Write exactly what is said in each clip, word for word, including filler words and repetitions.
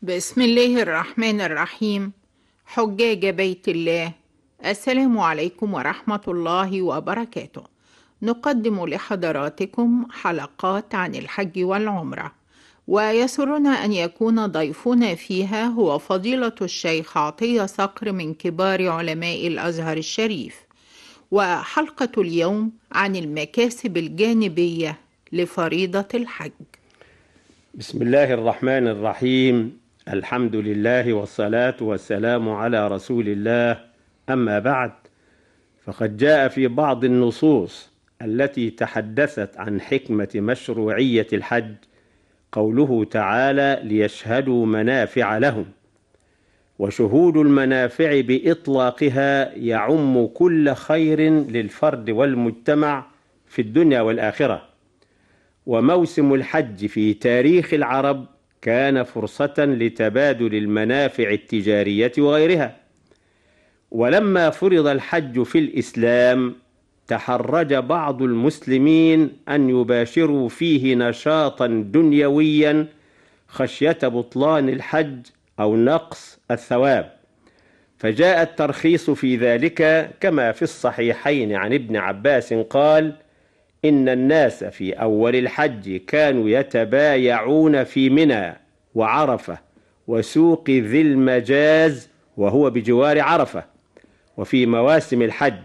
بسم الله الرحمن الرحيم. حجاج بيت الله، السلام عليكم ورحمة الله وبركاته. نقدم لحضراتكم حلقات عن الحج والعمرة، ويسرنا أن يكون ضيفنا فيها هو فضيلة الشيخ عطية صقر من كبار علماء الأزهر الشريف. وحلقة اليوم عن المكاسب الجانبية لفريضة الحج. بسم الله الرحمن الرحيم. الحمد لله والصلاة والسلام على رسول الله، أما بعد، فقد جاء في بعض النصوص التي تحدثت عن حكمة مشروعية الحج قوله تعالى: ليشهدوا منافع لهم. وشهود المنافع بإطلاقها يعم كل خير للفرد والمجتمع في الدنيا والآخرة. وموسم الحج في تاريخ العرب كان فرصة لتبادل المنافع التجارية وغيرها. ولما فرض الحج في الإسلام تحرج بعض المسلمين أن يباشروا فيه نشاطا دنيويا خشية بطلان الحج أو نقص الثواب، فجاء الترخيص في ذلك كما في الصحيحين عن ابن عباس قال: إن الناس في أول الحج كانوا يتبايعون في منى وعرفة وسوق ذي المجاز وهو بجوار عرفة وفي مواسم الحج،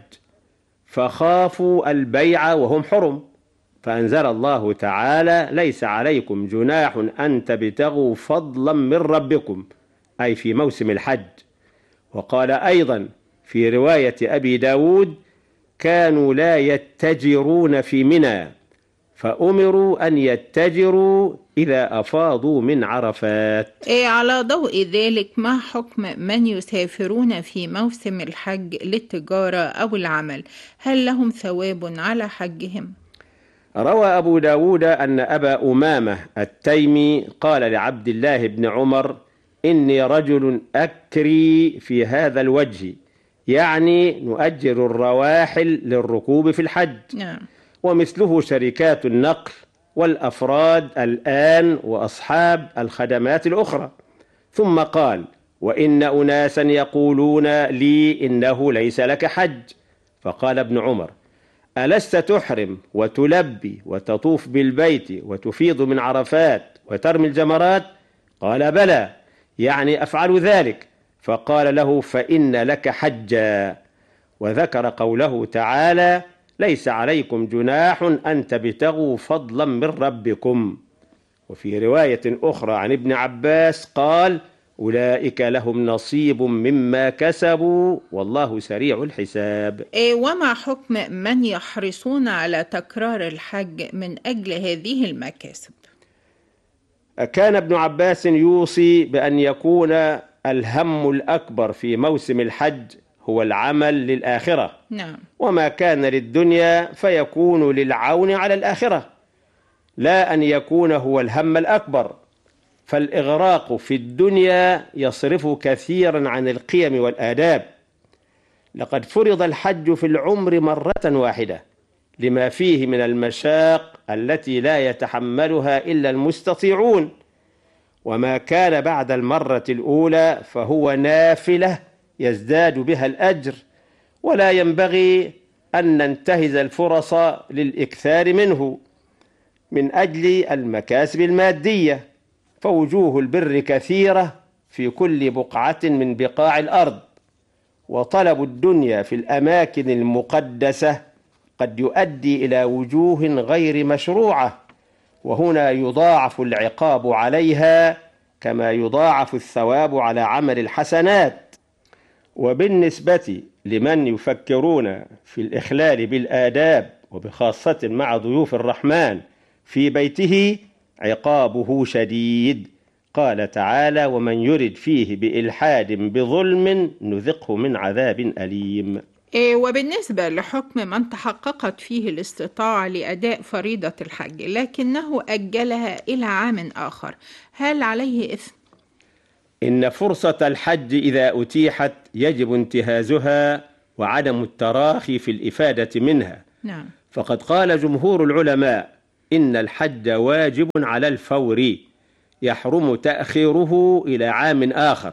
فخافوا البيع وهم حرم، فأنزل الله تعالى: ليس عليكم جناح أن تبتغوا فضلا من ربكم، أي في موسم الحج. وقال أيضا في رواية أبي داود: كانوا لا يتجرون في منى، فأمروا أن يتجروا إذا أفاضوا من عرفات. إيه على ضوء ذلك، ما حكم من يسافرون في موسم الحج للتجارة أو العمل؟ هل لهم ثواب على حجهم؟ روى أبو داود أن أبا أمامة التيمي قال لعبد الله بن عمر: إني رجل أكري في هذا الوجه، يعني نؤجر الرواحل للركوب في الحج. نعم. ومثله شركات النقل والأفراد الآن وأصحاب الخدمات الأخرى. ثم قال: وإن أناسا يقولون لي إنه ليس لك حج. فقال ابن عمر: ألست تحرم وتلبي وتطوف بالبيت وتفيض من عرفات وترمي الجمرات؟ قال: بلى، يعني أفعل ذلك. فقال له: فإن لك حجا. وذكر قوله تعالى: ليس عليكم جناح أن تبتغوا فضلا من ربكم. وفي رواية أخرى عن ابن عباس قال: أولئك لهم نصيب مما كسبوا والله سريع الحساب. إيه وما حكم من يحرصون على تكرار الحج من أجل هذه المكاسب؟ كان ابن عباس يوصي بأن يكون الهم الأكبر في موسم الحج هو العمل للآخرة. نعم. وما كان للدنيا فيكون للعون على الآخرة، لا أن يكون هو الهم الأكبر، فالإغراق في الدنيا يصرف كثيرا عن القيم والآداب. لقد فرض الحج في العمر مرة واحدة لما فيه من المشاق التي لا يتحملها إلا المستطيعون، وما كان بعد المرة الأولى فهو نافلة يزداد بها الأجر، ولا ينبغي أن ننتهز الفرص للإكثار منه من أجل المكاسب المادية، فوجوه البر كثيرة في كل بقعة من بقاع الأرض، وطلب الدنيا في الأماكن المقدسة قد يؤدي إلى وجوه غير مشروعة، وهنا يضاعف العقاب عليها كما يضاعف الثواب على عمل الحسنات. وبالنسبة لمن يفكرون في الإخلال بالآداب وبخاصة مع ضيوف الرحمن في بيته عقابه شديد. قال تعالى: ومن يرد فيه بإلحاد بظلم نذقه من عذاب أليم. إيه وبالنسبة لحكم من تحققت فيه الاستطاعة لأداء فريضة الحج لكنه أجلها إلى عام آخر، هل عليه إثم؟ إن فرصة الحج إذا أتيحت يجب انتهازها وعدم التراخي في الإفادة منها. نعم. فقد قال جمهور العلماء إن الحج واجب على الفور، يحرم تأخيره إلى عام آخر،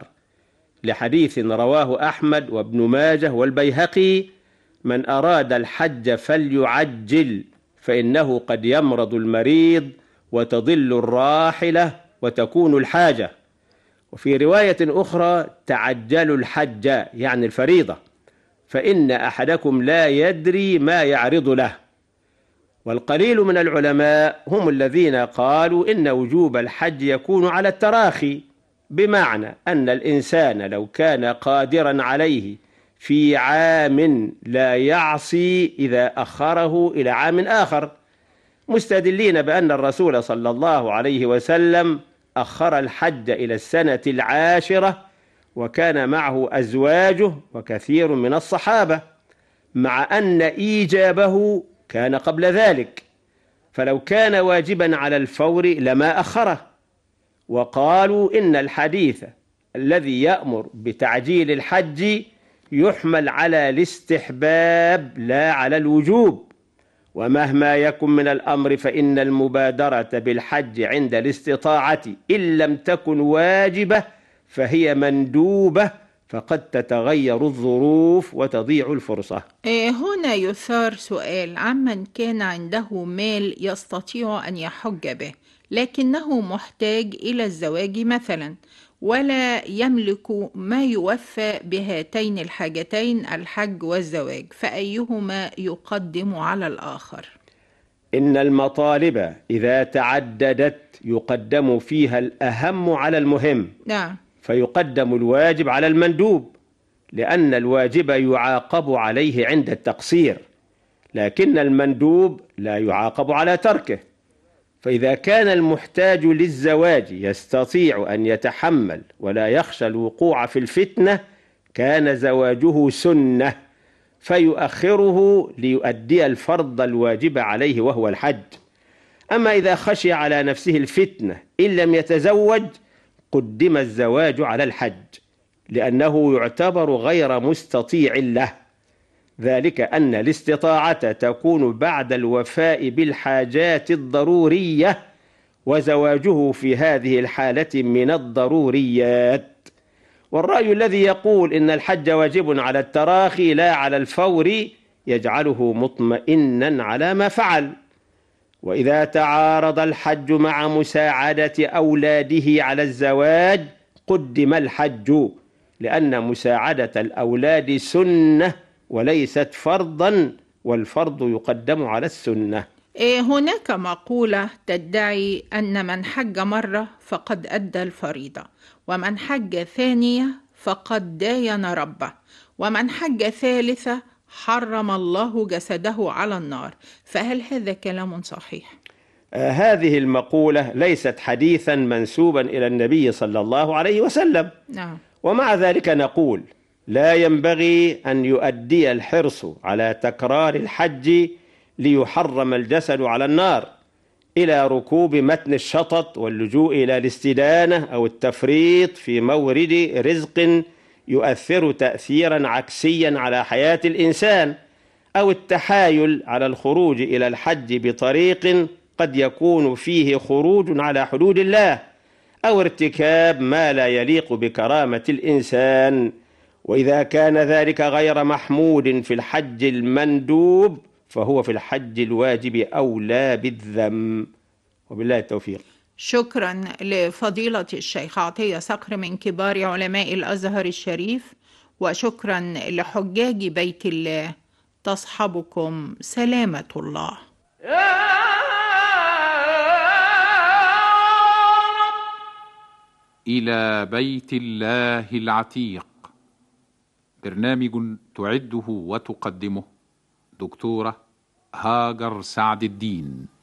لحديث رواه أحمد وابن ماجه والبيهقي: من أراد الحج فليعجل، فإنه قد يمرض المريض وتضل الراحلة وتكون الحاجة. وفي رواية أخرى: تعجلوا الحج، يعني الفريضة، فإن أحدكم لا يدري ما يعرض له. والقليل من العلماء هم الذين قالوا إن وجوب الحج يكون على التراخي، بمعنى أن الإنسان لو كان قادرا عليه في عام لا يعصي إذا أخره إلى عام آخر، مستدلين بأن الرسول صلى الله عليه وسلم أخر الحج إلى السنة العاشرة وكان معه أزواجه وكثير من الصحابة، مع أن إيجابه كان قبل ذلك، فلو كان واجبا على الفور لما أخره. وقالوا إن الحديث الذي يأمر بتعجيل الحج يحمل على الاستحباب لا على الوجوب، ومهما يكن من الأمر فإن المبادرة بالحج عند الاستطاعة إن لم تكن واجبة فهي مندوبة، فقد تتغير الظروف وتضيع الفرصة. هنا يثار سؤال عمن كان عنده مال يستطيع أن يحج به، لكنه محتاج إلى الزواج مثلا، ولا يملك ما يوفى بهاتين الحاجتين الحج والزواج، فأيهما يقدم على الآخر؟ إن المطالب إذا تعددت يقدم فيها الأهم على المهم. نعم. فيقدم الواجب على المندوب، لأن الواجب يعاقب عليه عند التقصير، لكن المندوب لا يعاقب على تركه. فإذا كان المحتاج للزواج يستطيع أن يتحمل ولا يخشى الوقوع في الفتنة كان زواجه سنة، فيؤخره ليؤدي الفرض الواجب عليه وهو الحج. أما إذا خشي على نفسه الفتنة إن لم يتزوج قدم الزواج على الحج، لأنه يعتبر غير مستطيع له، ذلك أن الاستطاعة تكون بعد الوفاء بالحاجات الضرورية، وزواجه في هذه الحالة من الضروريات. والرأي الذي يقول إن الحج واجب على التراخي لا على الفور يجعله مطمئنا على ما فعل. وإذا تعارض الحج مع مساعدة أولاده على الزواج قدم الحج، لأن مساعدة الأولاد سنة وليست فرضا، والفرض يقدم على السنة. هناك مقولة تدعي أن من حج مرة فقد أدى الفريضة، ومن حج ثانية فقد داين ربه، ومن حج ثالثة حرم الله جسده على النار، فهل هذا كلام صحيح؟ آه هذه المقولة ليست حديثا منسوبا إلى النبي صلى الله عليه وسلم. نعم. ومع ذلك نقول لا ينبغي أن يؤدي الحرص على تكرار الحج ليحرم الجسد على النار إلى ركوب متن الشطط واللجوء إلى الاستدانة أو التفريط في مورد رزق يؤثر تأثيرا عكسيا على حياة الإنسان، أو التحايل على الخروج إلى الحج بطريق قد يكون فيه خروج على حدود الله، أو ارتكاب ما لا يليق بكرامة الإنسان. وإذا كان ذلك غير محمود في الحج المندوب فهو في الحج الواجب أولى بالذم. وبالله التوفيق. شكرا لفضيلة الشيخ عطية صقر من كبار علماء الأزهر الشريف، وشكرا لحجاج بيت الله. تصحبكم سلامة الله. إلى بيت الله العتيق، برنامج تعده وتقدمه دكتورة هاجر سعد الدين.